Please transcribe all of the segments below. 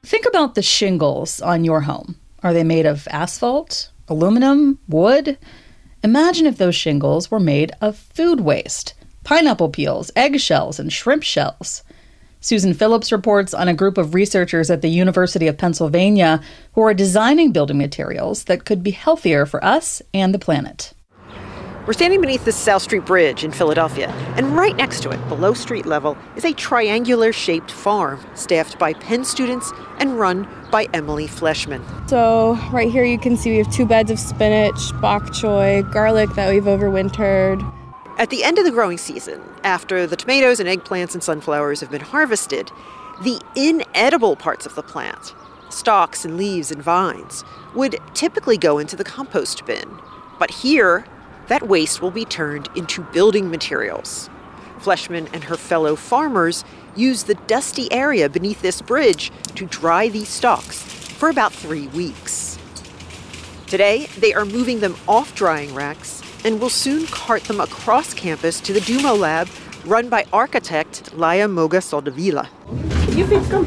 Think about the shingles on your home. Are they made of asphalt, aluminum, wood? Imagine if those shingles were made of food waste, pineapple peels, eggshells, and shrimp shells. Susan Phillips reports on a group of researchers at the University of Pennsylvania who are designing building materials that could be healthier for us and the planet. We're standing beneath the South Street Bridge in Philadelphia, and right next to it, below street level, is a triangular-shaped farm staffed by Penn students and run by Emily Fleshman. So right here you can see we have 2 beds of spinach, bok choy, garlic that we've overwintered. At the end of the growing season, after the tomatoes and eggplants and sunflowers have been harvested, the inedible parts of the plant, stalks and leaves and vines, would typically go into the compost bin. But here, that waste will be turned into building materials. Fleshman and her fellow farmers use the dusty area beneath this bridge to dry these stalks for about 3 weeks. Today, they are moving them off drying racks and will soon cart them across campus to the Dumo lab run by architect Laia Moga Soldevila. You please come.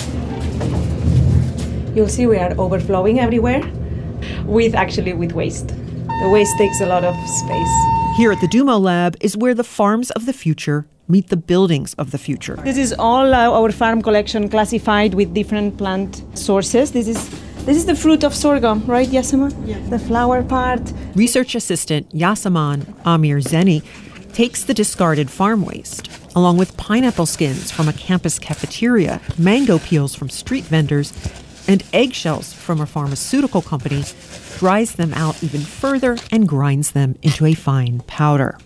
You'll see we are overflowing everywhere with waste. The waste takes a lot of space. Here at the Dumo lab is where the farms of the future meet the buildings of the future. This is all our farm collection classified with different plant sources. This is the fruit of sorghum, right, Yaseman? Yeah. The flower part. Research assistant Yaseman Amir Zeni takes the discarded farm waste, along with pineapple skins from a campus cafeteria, mango peels from street vendors, and eggshells from a pharmaceutical company, dries them out even further and grinds them into a fine powder.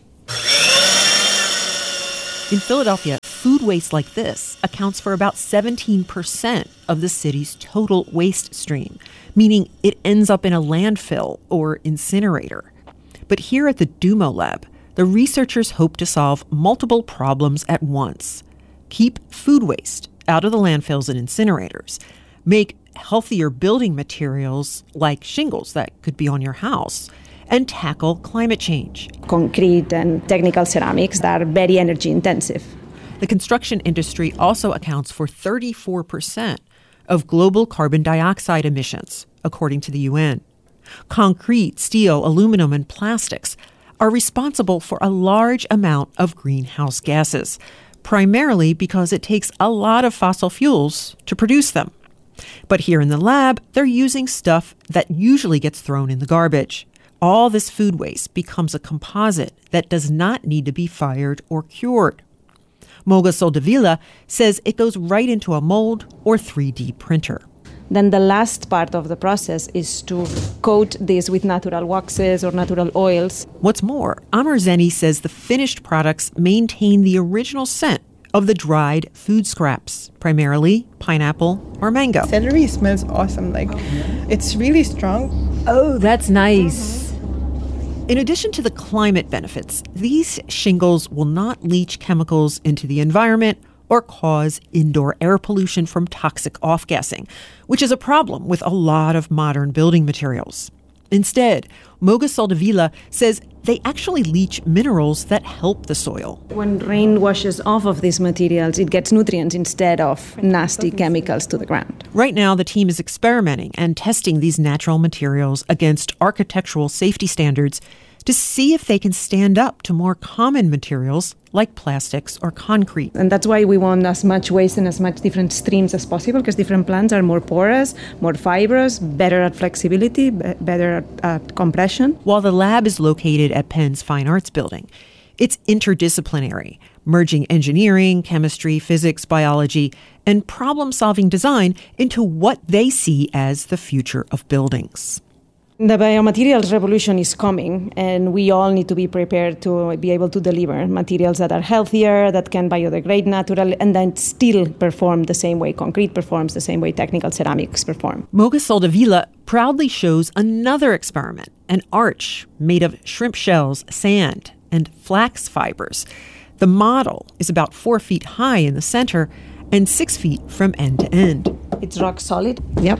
In Philadelphia, food waste like this accounts for about 17% of the city's total waste stream, meaning it ends up in a landfill or incinerator. But here at the Dumo lab, the researchers hope to solve multiple problems at once. Keep food waste out of the landfills and incinerators, make healthier building materials like shingles that could be on your house, and tackle climate change. Concrete and technical ceramics that are very energy intensive. The construction industry also accounts for 34% of global carbon dioxide emissions, according to the UN. Concrete, steel, aluminum, and plastics are responsible for a large amount of greenhouse gases, primarily because it takes a lot of fossil fuels to produce them. But here in the lab, they're using stuff that usually gets thrown in the garbage. All this food waste becomes a composite that does not need to be fired or cured. Moga Soldevila says it goes right into a mold or 3D printer. Then the last part of the process is to coat this with natural waxes or natural oils. What's more, Amir Zeni says the finished products maintain the original scent of the dried food scraps, primarily pineapple or mango. Celery smells awesome. It's really strong. Oh, that's nice. In addition to the climate benefits, these shingles will not leach chemicals into the environment or cause indoor air pollution from toxic off-gassing, which is a problem with a lot of modern building materials. Instead, Moga Soldevila says they actually leach minerals that help the soil. When rain washes off of these materials, it gets nutrients instead of nasty chemicals to the ground. Right now, the team is experimenting and testing these natural materials against architectural safety standards to see if they can stand up to more common materials like plastics or concrete. And that's why we want as much waste and as much different streams as possible, because different plants are more porous, more fibrous, better at flexibility, better at compression. While the lab is located at Penn's Fine Arts Building, it's interdisciplinary, merging engineering, chemistry, physics, biology, and problem-solving design into what they see as the future of buildings. The biomaterials revolution is coming, and we all need to be prepared to be able to deliver materials that are healthier, that can biodegrade naturally, and then still perform the same way concrete performs, the same way technical ceramics perform. Moga Soldevila proudly shows another experiment, an arch made of shrimp shells, sand, and flax fibers. The model is about 4 feet high in the center and 6 feet from end to end. It's rock solid. Yep.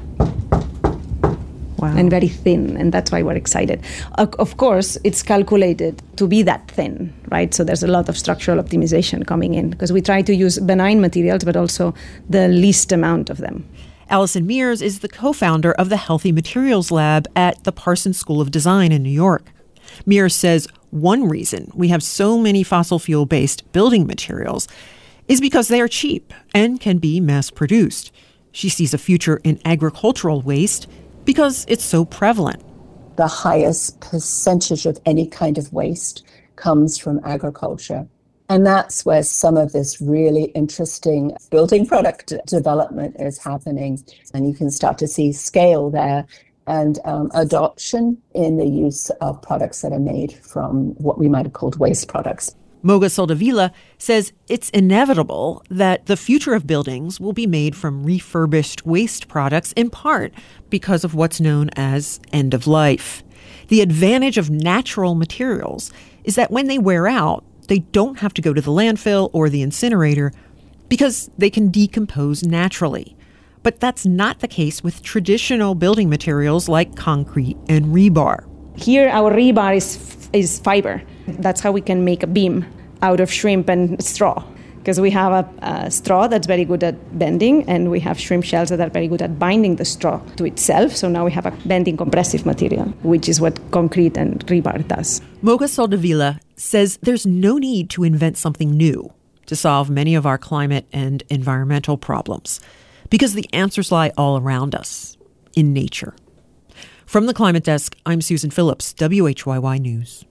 Wow. And very thin, and that's why we're excited. Of course, it's calculated to be that thin, right? So there's a lot of structural optimization coming in because we try to use benign materials, but also the least amount of them. Allison Mears is the co-founder of the Healthy Materials Lab at the Parsons School of Design in New York. Mears says one reason we have so many fossil fuel-based building materials is because they are cheap and can be mass-produced. She sees a future in agricultural waste because it's so prevalent. The highest percentage of any kind of waste comes from agriculture. And that's where some of this really interesting building product development is happening. And you can start to see scale there and adoption in the use of products that are made from what we might have called waste products. Moga Soldavila says it's inevitable that the future of buildings will be made from refurbished waste products, in part because of what's known as end of life. The advantage of natural materials is that when they wear out, they don't have to go to the landfill or the incinerator because they can decompose naturally. But that's not the case with traditional building materials like concrete and rebar. Here, our rebar is fiber. That's how we can make a beam out of shrimp and straw, because we have a straw that's very good at bending, and we have shrimp shells that are very good at binding the straw to itself. So now we have a bending compressive material, which is what concrete and rebar does. Moga Soldavila says there's no need to invent something new to solve many of our climate and environmental problems, because the answers lie all around us, in nature. From the Climate Desk, I'm Susan Phillips, WHYY News.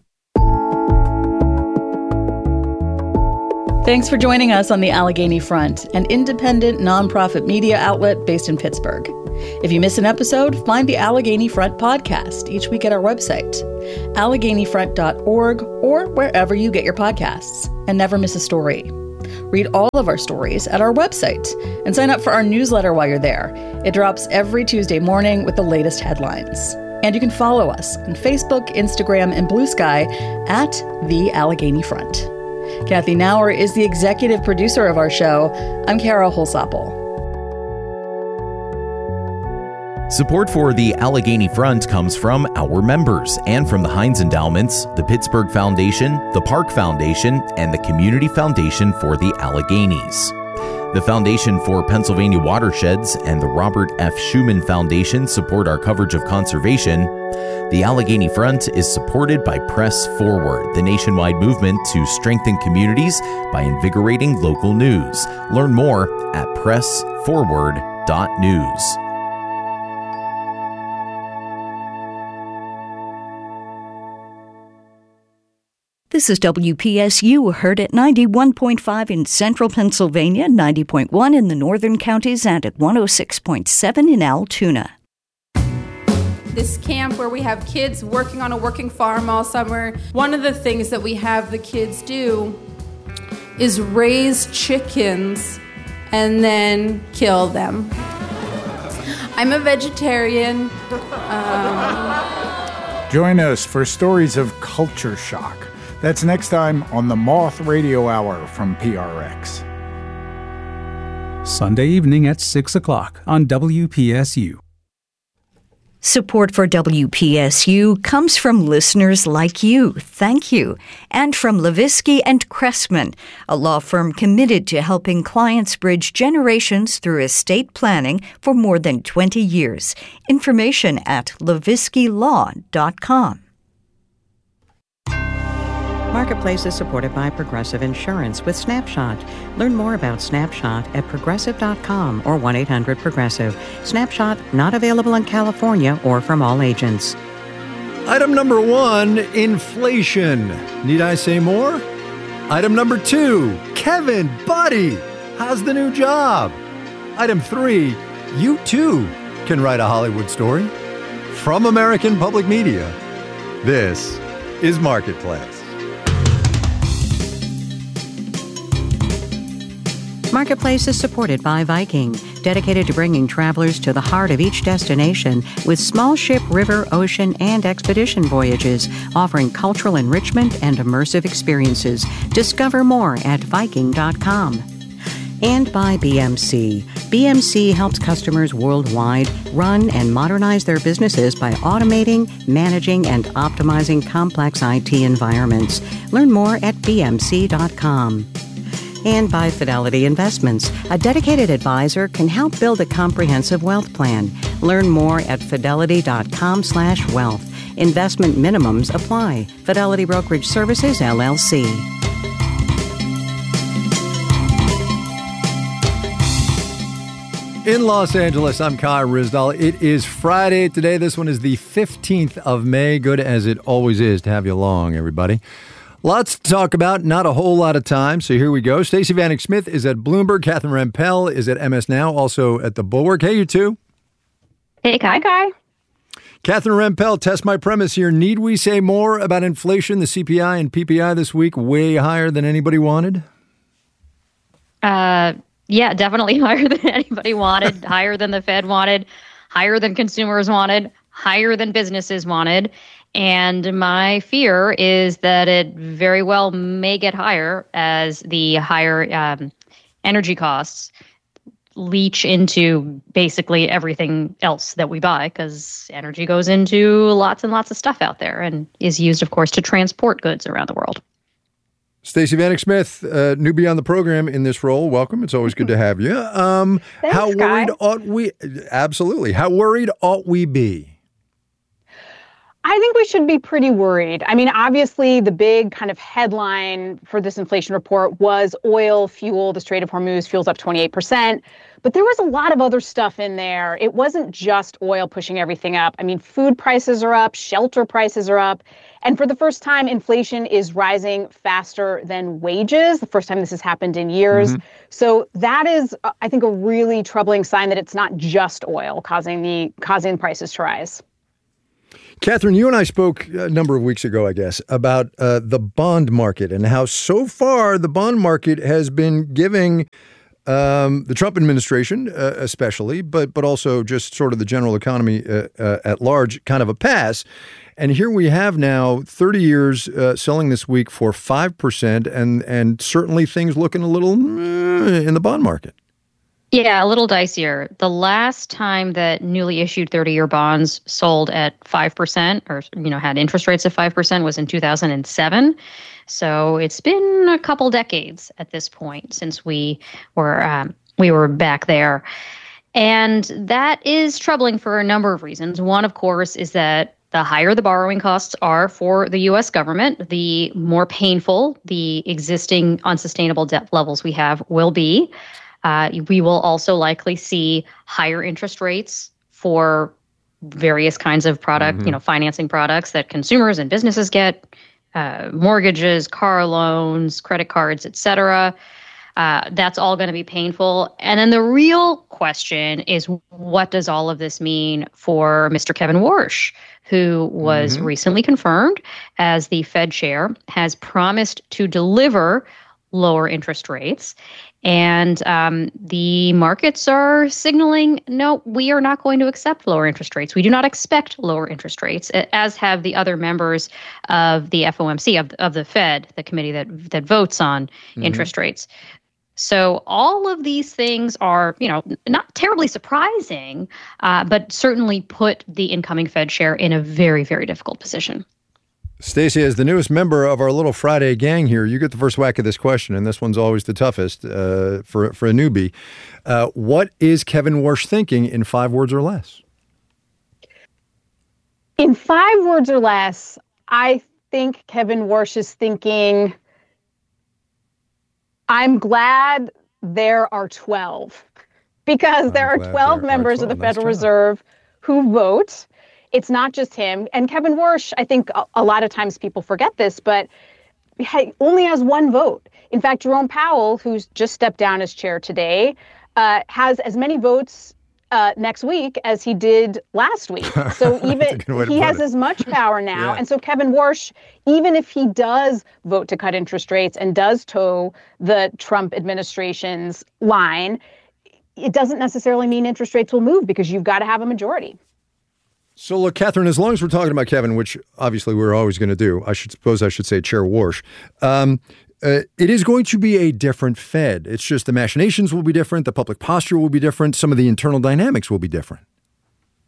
Thanks for joining us on the Allegheny Front, an independent nonprofit media outlet based in Pittsburgh. If you miss an episode, find the Allegheny Front podcast each week at our website, AlleghenyFront.org, or wherever you get your podcasts. And never miss a story. Read all of our stories at our website and sign up for our newsletter while you're there. It drops every Tuesday morning with the latest headlines. And you can follow us on Facebook, Instagram, and Blue Sky at The Allegheny Front. Kathy Nauer is the executive producer of our show. I'm Kara Holsapple. Support for the Allegheny Front comes from our members and from the Heinz Endowments, the Pittsburgh Foundation, the Park Foundation, and the Community Foundation for the Alleghenies. The Foundation for Pennsylvania Watersheds and the Robert F. Schuman Foundation support our coverage of conservation. The Allegheny Front is supported by Press Forward, the nationwide movement to strengthen communities by invigorating local news. Learn more at pressforward.news. This is WPSU, heard at 91.5 in central Pennsylvania, 90.1 in the northern counties, and at 106.7 in Altoona. This camp where we have kids working on a working farm all summer, one of the things that we have the kids do is raise chickens and then kill them. I'm a vegetarian. Join us for stories of culture shock. That's next time on the Moth Radio Hour from PRX. Sunday evening at 6 o'clock on WPSU. Support for WPSU comes from listeners like you. Thank you. And from Levisky and Cressman, a law firm committed to helping clients bridge generations through estate planning for more than 20 years. Information at leviskylaw.com. Marketplace is supported by Progressive Insurance with Snapshot. Learn more about Snapshot at progressive.com or 1-800-PROGRESSIVE. Snapshot not available in California or from all agents. Item number 1, inflation. Need I say more? Item number 2, Kevin, buddy, how's the new job? Item 3, you too can write a Hollywood story. From American Public Media, this is Marketplace. Marketplace is supported by Viking, dedicated to bringing travelers to the heart of each destination with small ship, river, ocean, and expedition voyages, offering cultural enrichment and immersive experiences. Discover more at Viking.com. And by BMC. BMC helps customers worldwide run and modernize their businesses by automating, managing, and optimizing complex IT environments. Learn more at BMC.com. And by Fidelity Investments. A dedicated advisor can help build a comprehensive wealth plan. Learn more at fidelity.com/wealth. Investment minimums apply. Fidelity Brokerage Services, LLC. In Los Angeles, I'm Kai Ryssdal. It is Friday today. This one is the 15th of May. Good as it always is to have you along, everybody. Lots to talk about, not a whole lot of time, so here we go. Stacey Vanek Smith is at Bloomberg. Catherine Rampell is at MS Now, also at the Bulwark. Hey, you two. Hey, Kai. Hi, Kai. Catherine Rampell, test my premise here. Need we say more about inflation? The CPI and PPI this week way higher than anybody wanted? Yeah, definitely higher than anybody wanted, higher than the Fed wanted, higher than consumers wanted, higher than businesses wanted. And my fear is that it very well may get higher as the higher energy costs leach into basically everything else that we buy, because energy goes into lots and lots of stuff out there and is used, of course, to transport goods around the world. Stacey Vanek Smith, newbie on the program in this role. Welcome. It's always good to have you. Thanks, how worried Guy. ought we? Absolutely. How worried ought we be? I think we should be pretty worried. I mean, obviously, the big kind of headline for this inflation report was oil, fuel, the Strait of Hormuz, fuel's up 28%. But there was a lot of other stuff in there. It wasn't just oil pushing everything up. I mean, food prices are up, shelter prices are up. And for the first time, inflation is rising faster than wages, the first time this has happened in years. Mm-hmm. So that is, I think, a really troubling sign that it's not just oil causing prices to rise. Catherine, you and I spoke a number of weeks ago, I guess, about the bond market and how so far the bond market has been giving the Trump administration especially, but also just sort of the general economy at large kind of a pass. And here we have now 30 years selling this week for 5% and certainly things looking a little in the bond market. Yeah, a little dicier. The last time that newly issued 30-year bonds sold at 5% or, had interest rates of 5% was in 2007. So it's been a couple decades at this point since we were back there. And that is troubling for a number of reasons. One, of course, is that the higher the borrowing costs are for the U.S. government, the more painful the existing unsustainable debt levels we have will be. We will also likely see higher interest rates for various kinds of financing products that consumers and businesses get, mortgages, car loans, credit cards, et cetera. That's all going to be painful. And then the real question is, what does all of this mean for Mr. Kevin Warsh, who was recently confirmed as the Fed chair, has promised to deliver lower interest rates. And the markets are signaling, no, we are not going to accept lower interest rates. We do not expect lower interest rates, as have the other members of the FOMC, of the Fed, the committee that votes on interest rates. So all of these things are, not terribly surprising, but certainly put the incoming Fed chair in a very, very difficult position. Stacey, as the newest member of our little Friday gang here, you get the first whack at this question, and this one's always the toughest for a newbie. What is Kevin Warsh thinking in 5 words or less? In 5 words or less, I think Kevin Warsh is thinking, I'm glad there are 12, because there are 12 members of the Federal Reserve who vote. It's not just him. And Kevin Warsh, I think a lot of times people forget this, but only has one vote. In fact, Jerome Powell, who's just stepped down as chair today, has as many votes next week as he did last week. So even he has as much power now. Yeah. And so Kevin Warsh, even if he does vote to cut interest rates and does toe the Trump administration's line, it doesn't necessarily mean interest rates will move, because you've got to have a majority. So look, Catherine, as long as we're talking about Kevin, which obviously we're always going to do, I should say Chair Warsh, it is going to be a different Fed. It's just the machinations will be different. The public posture will be different. Some of the internal dynamics will be different.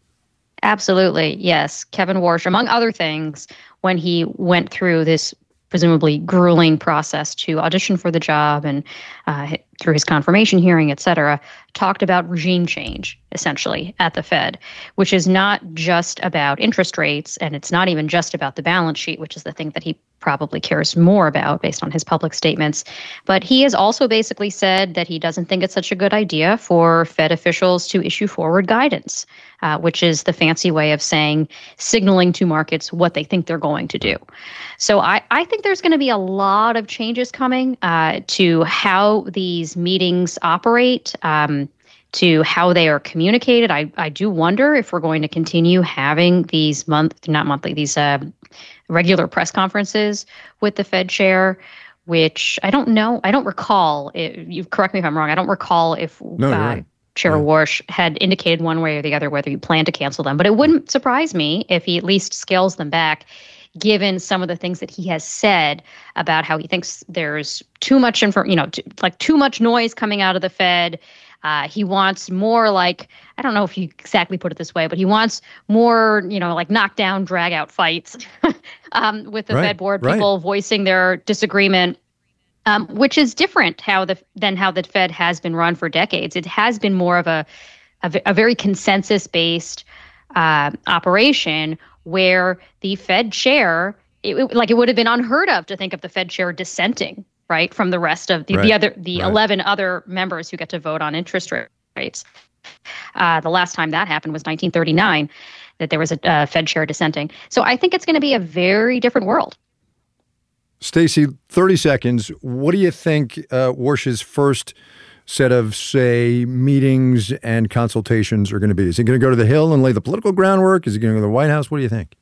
Absolutely. Yes. Kevin Warsh, among other things, when he went through this presumably grueling process to audition for the job and through his confirmation hearing, et cetera, talked about regime change, essentially, at the Fed, which is not just about interest rates, and it's not even just about the balance sheet, which is the thing that he probably cares more about based on his public statements. But he has also basically said that he doesn't think it's such a good idea for Fed officials to issue forward guidance, which is the fancy way of saying, signaling to markets what they think they're going to do. So I think there's going to be a lot of changes coming to how these meetings operate, to how they are communicated. I do wonder if we're going to continue having these regular press conferences with the Fed chair, which I don't know. I don't recall. You correct me if I'm wrong. I don't recall if Chair Warsh had indicated one way or the other whether you plan to cancel them. But it wouldn't surprise me if he at least scales them back, given some of the things that he has said about how he thinks there's too much too much noise coming out of the Fed. He wants more I don't know if you exactly put it this way, but he wants more, knockdown, drag out fights with the Fed board, people voicing their disagreement, which is different than how the Fed has been run for decades. It has been more of a very consensus-based operation where the Fed chair, it would have been unheard of to think of the Fed chair dissenting, right, from the rest of the 11 other members who get to vote on interest rates. The last time that happened was 1939, that there was a Fed chair dissenting. So I think it's going to be a very different world. Stacey, 30 seconds. What do you think Warsh's first set of, say, meetings and consultations are going to be? Is he going to go to the Hill and lay the political groundwork? Is he going to go to the White House? What do you think?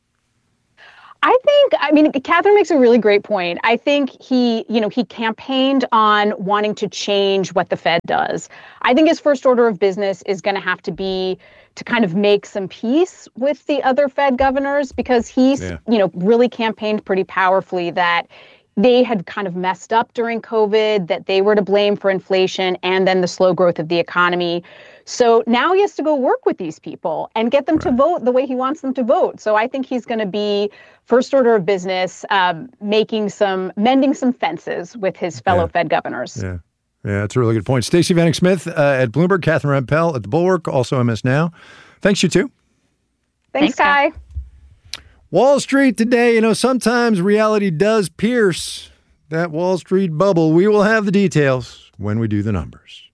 Catherine makes a really great point. I think he campaigned on wanting to change what the Fed does. I think his first order of business is going to have to be to kind of make some peace with the other Fed governors, because he's, really campaigned pretty powerfully that they had kind of messed up during COVID, that they were to blame for inflation and then the slow growth of the economy. So now he has to go work with these people and get them to vote the way he wants them to vote. So I think he's going to be first order of business, mending some fences with his fellow Fed governors. Yeah, that's a really good point. Stacey Vanek Smith at Bloomberg, Catherine Rampell at The Bulwark, also MS Now. Thanks, you two. Thanks, Kai. Wall Street today, sometimes reality does pierce that Wall Street bubble. We will have the details when we do the numbers.